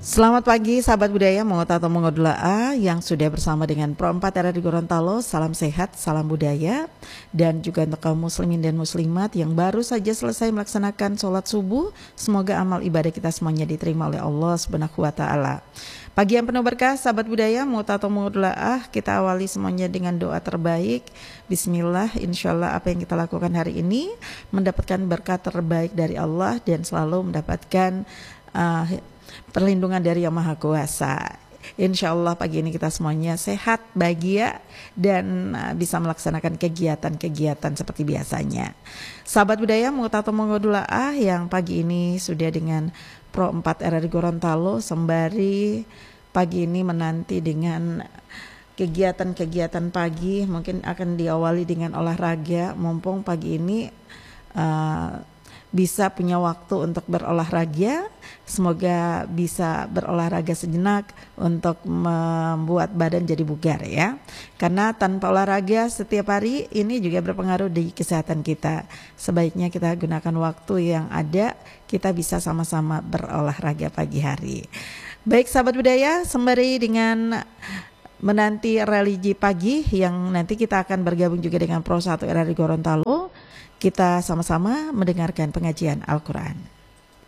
Selamat pagi sahabat budaya Mongot atau Mongodula'a yang sudah bersama dengan Pro 4 RRI Gorontalo. Salam sehat, salam budaya. Dan juga untuk kaum muslimin dan muslimat yang baru saja selesai melaksanakan sholat subuh. Semoga amal ibadah kita semuanya diterima oleh Allah Subhanahu wa ta'ala. Pagi yang penuh berkah sahabat budaya Mongot atau Mongodula'a, kita awali semuanya dengan doa terbaik. Bismillah, insyaallah apa yang kita lakukan hari ini mendapatkan berkat terbaik dari Allah dan selalu mendapatkan perlindungan dari Yang Maha Kuasa. Insya Allah pagi ini kita semuanya sehat, bahagia, dan bisa melaksanakan kegiatan-kegiatan seperti biasanya. Sahabat budaya Mongot atau Mongodula'a yang pagi ini sudah dengan Pro 4 RRI Gorontalo, sembari pagi ini menanti dengan kegiatan-kegiatan pagi, mungkin akan diawali dengan olahraga, mumpung pagi ini bisa punya waktu untuk berolahraga. Semoga bisa berolahraga sejenak untuk membuat badan jadi bugar ya. Karena tanpa olahraga setiap hari ini juga berpengaruh di kesehatan kita. Sebaiknya kita gunakan waktu yang ada, kita bisa sama-sama berolahraga pagi hari. Baik sahabat budaya, sembari dengan menanti religi pagi yang nanti kita akan bergabung juga dengan Pro 1 RRI Gorontalo, kita sama-sama mendengarkan pengajian Al-Quran.